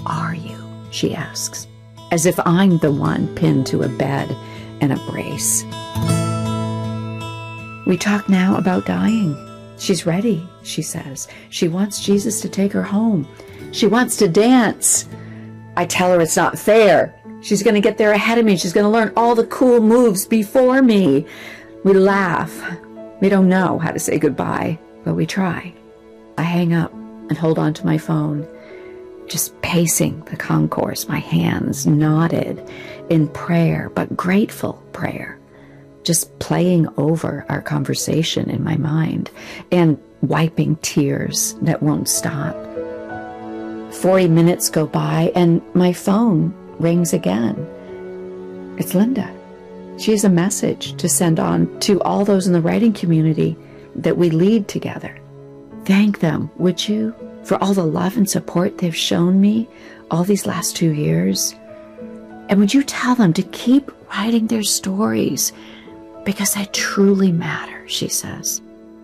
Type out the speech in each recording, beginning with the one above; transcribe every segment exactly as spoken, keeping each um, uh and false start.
are you? She asks, as if I'm the one pinned to a bed in a brace. We talk now about dying. She's ready, she says. She wants Jesus to take her home. She wants to dance. I tell her it's not fair. She's going to get there ahead of me. She's going to learn all the cool moves before me. We laugh. We don't know how to say goodbye, but we try. I hang up and hold on to my phone, just pacing the concourse, my hands knotted in prayer, but grateful prayer, just playing over our conversation in my mind and wiping tears that won't stop. Forty minutes go by and my phone rings again. It's Linda. She has a message to send on to all those in the writing community that we lead together. Thank them, would you, for all the love and support they've shown me all these last two years? And would you tell them to keep writing their stories because they truly matter, she says.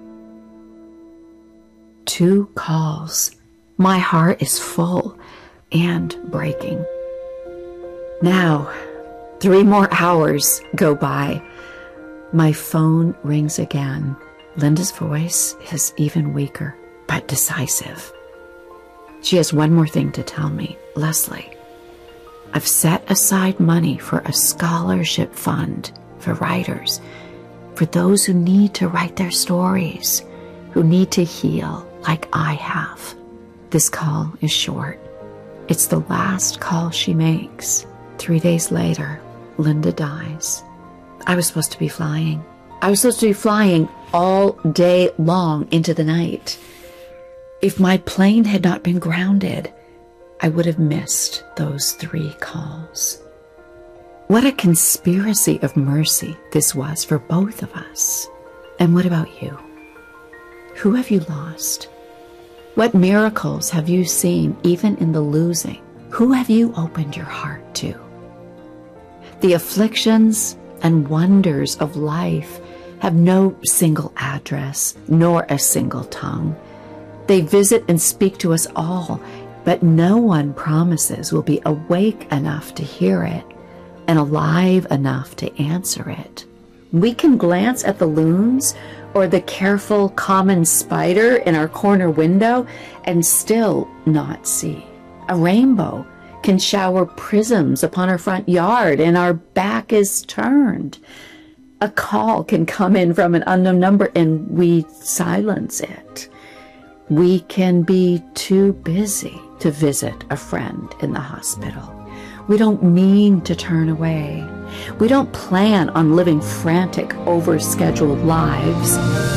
Two calls. My heart is full and breaking. Now, three more hours go by. My phone rings again. Linda's voice is even weaker, but decisive. She has one more thing to tell me. Leslie, I've set aside money for a scholarship fund for writers, for those who need to write their stories, who need to heal like I have. This call is short. It's the last call she makes. Three days later, Linda dies. I was supposed to be flying. I was supposed to be flying all day long into the night. If my plane had not been grounded, I would have missed those three calls. What a conspiracy of mercy this was for both of us. And what about you? Who have you lost? What miracles have you seen even in the losing? Who have you opened your heart to? The afflictions and wonders of life have no single address nor a single tongue. They visit and speak to us all, but no one promises we'll be awake enough to hear it and alive enough to answer it. We can glance at the loons or the careful common spider in our corner window and still not see. A rainbow can shower prisms upon our front yard and our back is turned. A call can come in from an unknown number and we silence it. We can be too busy to visit a friend in the hospital. We don't mean to turn away. We don't plan on living frantic, overscheduled lives.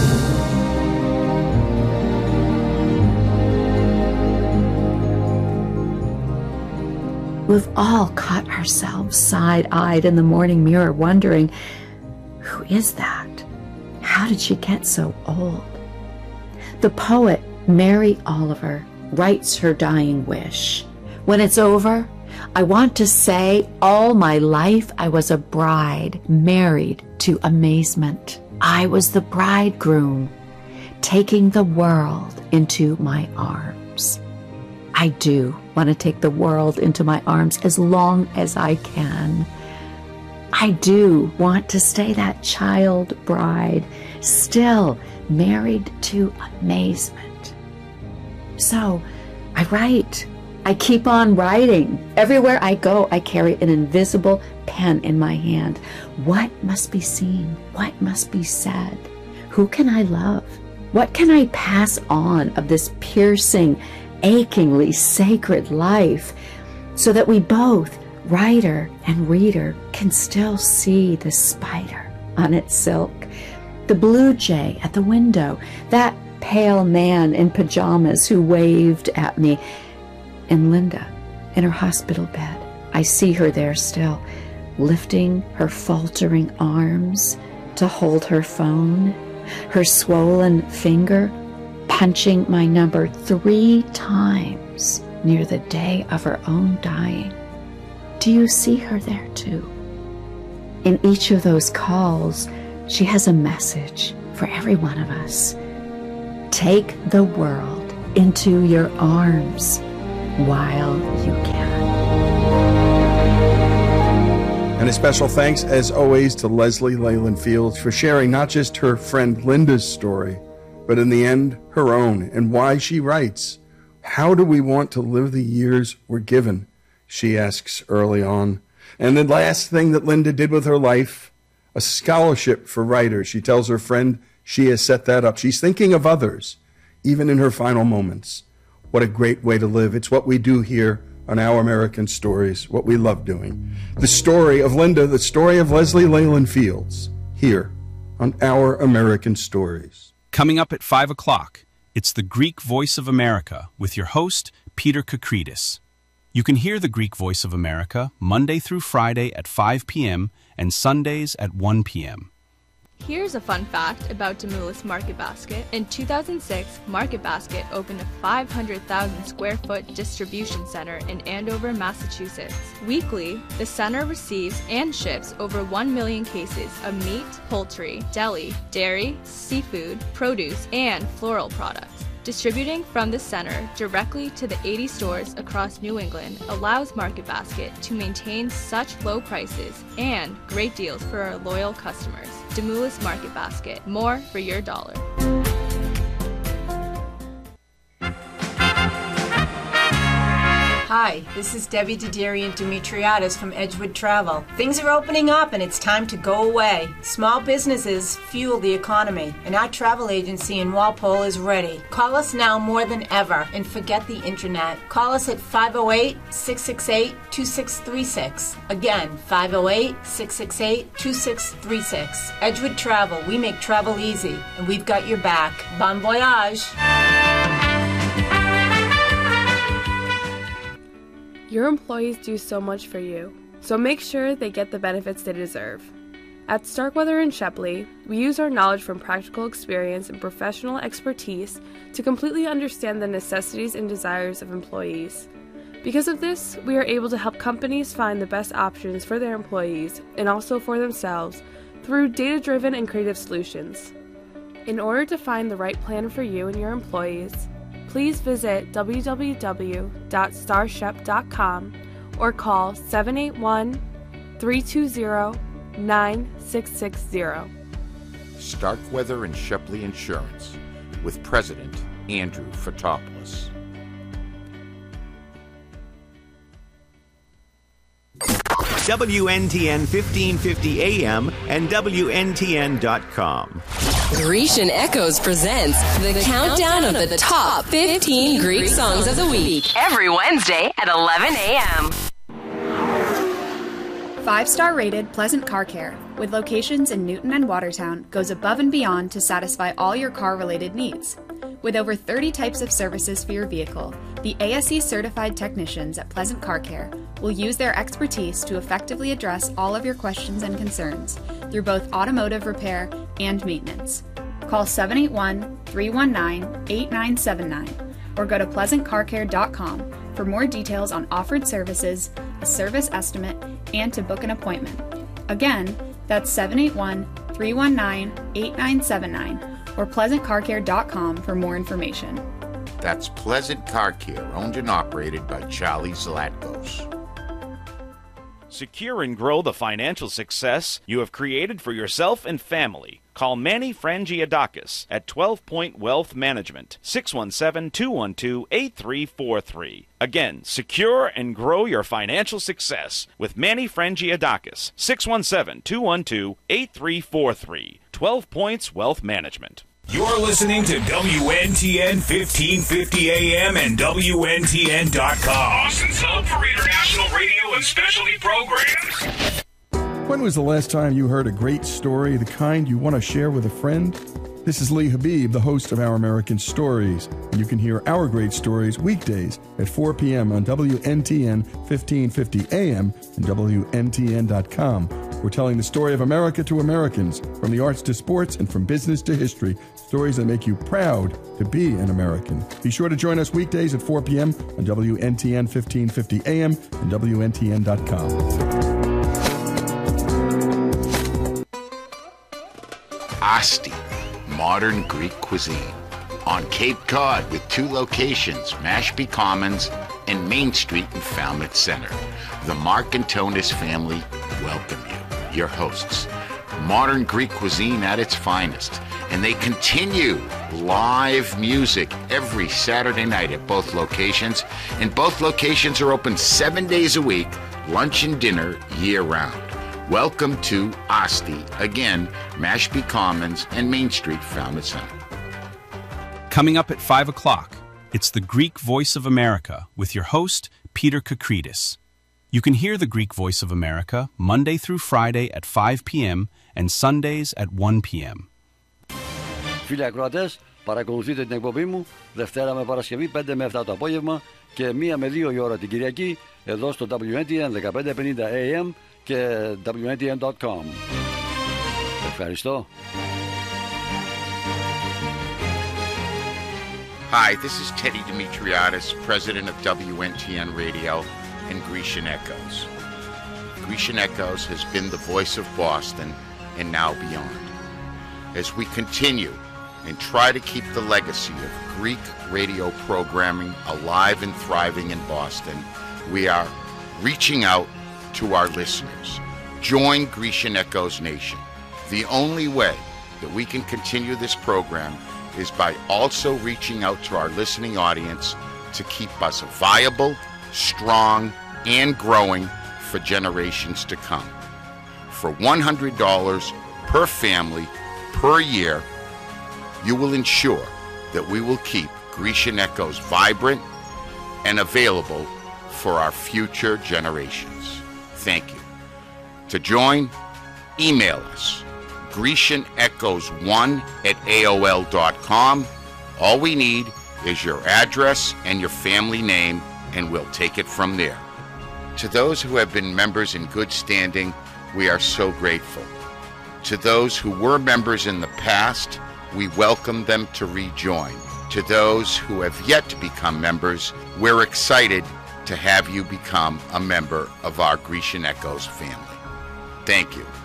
We've all caught ourselves side-eyed in the morning mirror wondering, who is that? How did she get so old? The poet Mary Oliver writes her dying wish. When it's over, I want to say all my life I was a bride married to amazement. I was the bridegroom taking the world into my arms. I do want to take the world into my arms as long as I can. I do want to stay that child bride, still married to amazement. So I write. I keep on writing. Everywhere I go, I carry an invisible pen in my hand. What must be seen? What must be said? Who can I love? What can I pass on of this piercing, achingly sacred life so that we both, writer and reader, can still see the spider on its silk, the blue jay at the window, that pale man in pajamas who waved at me, and Linda in her hospital bed. I see her there still, lifting her faltering arms to hold her phone, her swollen finger punching my number three times near the day of her own dying. Do you see her there too? In each of those calls, she has a message for every one of us. Take the world into your arms while you can. a special thanks, as always, to Leslie Leyland Fields for sharing not just her friend Linda's story, but in the end, her own, and why she writes. How do we want to live the years we're given? She asks early on. And the last thing that Linda did with her life, a scholarship for writers. She tells her friend she has set that up. She's thinking of others, even in her final moments. What a great way to live. It's what we do here on Our American Stories, what we love doing. The story of Linda, the story of Leslie Leyland Fields, here on Our American Stories. Coming up at five o'clock, it's the Greek Voice of America with your host, Peter Kakridis. You can hear the Greek Voice of America Monday through Friday at five p.m. and Sundays at one p.m. Here's a fun fact about Demoulas Market Basket. In two thousand six, Market Basket opened a five hundred thousand square foot distribution center in Andover, Massachusetts. Weekly, the center receives and ships over one million cases of meat, poultry, deli, dairy, seafood, produce, and floral products. Distributing from the center directly to the eighty stores across New England allows Market Basket to maintain such low prices and great deals for our loyal customers. Demoulas Market Basket, more for your dollar. Hi, this is Debbie Diderian Dimitriadis from Edgewood Travel. Things are opening up and it's time to go away. Small businesses fuel the economy, and our travel agency in Walpole is ready. Call us now more than ever and forget the internet. Call us at five oh eight, six six eight, two six three six. Again, five oh eight, six six eight, two six three six. Edgewood Travel, we make travel easy, and we've got your back. Bon voyage! Your employees do so much for you, so make sure they get the benefits they deserve. At Starkweather and Shepley, we use our knowledge from practical experience and professional expertise to completely understand the necessities and desires of employees. Because of this, we are able to help companies find the best options for their employees and also for themselves through data-driven and creative solutions. In order to find the right plan for you and your employees, please visit w w w dot starshep dot com or call seven eight one, three two zero, nine six six zero. Starkweather and Shepley Insurance with President Andrew Fotopoulos. W N T N fifteen fifty A M and W N T N dot com. Grecian Echoes presents the, the countdown, countdown of the top fifteen Greek songs of the week. Every Wednesday at eleven a.m. Five-star rated Pleasant Car Care, with locations in Newton and Watertown, goes above and beyond to satisfy all your car-related needs. With over thirty types of services for your vehicle, the A S E-certified technicians at Pleasant Car Care will use their expertise to effectively address all of your questions and concerns through both automotive repair and maintenance. Call seven eight one, three one nine, eight nine seven nine or go to pleasant car care dot com for more details on offered services, a service estimate, and to book an appointment. Again, that's seven eight one, three one nine, eight nine seven nine or pleasant car care dot com for more information. That's Pleasant Car Care, owned and operated by Charlie Zlatkos. Secure and grow the financial success you have created for yourself and family. Call Manny Frangiadakis at twelve Point Wealth Management, six one seven, two one two, eight three four three. Again, secure and grow your financial success with Manny Frangiadakis, six one seven, two one two, eight three four three. twelve Points Wealth Management. You're listening to W N T N fifteen fifty A M and W N T N dot com. Austin's home for international radio and specialty programs. When was the last time you heard a great story, the kind you want to share with a friend? This is Lee Habib, the host of Our American Stories, and you can hear our great stories weekdays at four p.m. on W N T N fifteen fifty A M and W N T N dot com. We're telling the story of America to Americans, from the arts to sports and from business to history, stories that make you proud to be an American. Be sure to join us weekdays at four p.m. on W N T N fifteen fifty A M and W N T N dot com. Asti, modern Greek cuisine. On Cape Cod with two locations, Mashpee Commons and Main Street in Falmouth Center. The Mark and Tonis family welcome you, your hosts. Modern Greek cuisine at its finest. And they continue live music every Saturday night at both locations. And both locations are open seven days a week, lunch and dinner year-round. Welcome to Asti, again, Mashpee Commons and Main Street, Falmouth Center. Coming up at five o'clock, it's the Greek Voice of America with your host, Peter Kakridis. You can hear the Greek Voice of America Monday through Friday at five p.m. and Sundays at one p.m. Φίλοι ακροατές, παρακολουθείτε την εκπομπή μου Δευτέρα με Παρασκευή πέντε με επτά το απόγευμα και μία με δύο η ώρα την Κυριακή εδώ στο ντάμπλιου εν τι εν fifteen fifty έι εμ και ντάμπλιου εν τι εν dot com. Ευχαριστώ. Hi, this is Teddy Dimitriadis, president of W N T N Radio and Grecian Echoes. Grecian Echoes has been the voice of Boston and now beyond. As we continue and try to keep the legacy of Greek radio programming alive and thriving in Boston, we are reaching out to our listeners. Join Grecian Echoes Nation. The only way that we can continue this program is by also reaching out to our listening audience to keep us viable, strong, and growing for generations to come. For one hundred dollars per family per year, you will ensure that we will keep Grecian Echoes vibrant and available for our future generations. Thank you. To join, email us, Grecian Echoes one at A O L dot com. All we need is your address and your family name, and we'll take it from there. To those who have been members in good standing, we are so grateful. To those who were members in the past, we welcome them to rejoin. To those who have yet to become members, we're excited to have you become a member of our Grecian Echoes family. Thank you.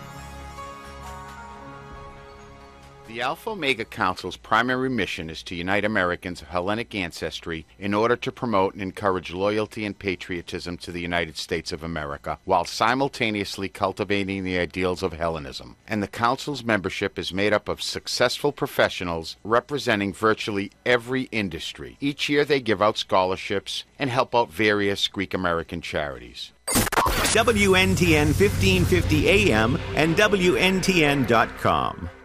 The Alpha Omega Council's primary mission is to unite Americans of Hellenic ancestry in order to promote and encourage loyalty and patriotism to the United States of America, while simultaneously cultivating the ideals of Hellenism. And the Council's membership is made up of successful professionals representing virtually every industry. Each year they give out scholarships and help out various Greek American charities. W N T N fifteen fifty A M and W N T N dot com.